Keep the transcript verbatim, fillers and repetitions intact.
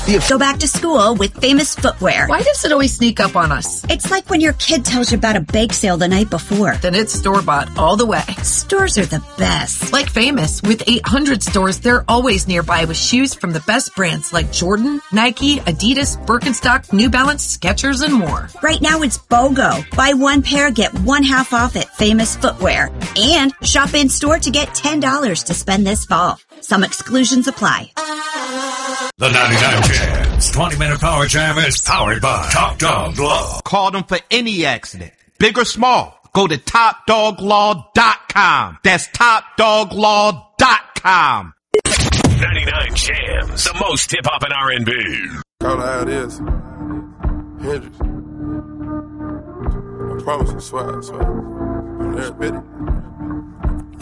Go back to school with Famous Footwear. Why does it always sneak up on us? It's like when your kid tells you about a bake sale the night before. Then it's store-bought all the way. Stores are the best. Like Famous, with eight hundred stores, they're always nearby with shoes from the best brands like Jordan, Nike, Adidas, Birkenstock, New Balance, Skechers, and more. Right now it's BOGO. Buy one pair, get one half off at Famous Footwear. And shop in-store to get ten dollars to spend this fall. Some exclusions apply. The ninety-nine Jams twenty-minute Power Jam is powered by Top Dog Law. Call them for any accident, big or small. Go to top dog law dot com. That's top dog law dot com. ninety-nine Jams, the most hip-hop and R and B. All I had is Hendrix. I promise, I swear, I swear. I'm there, Betty.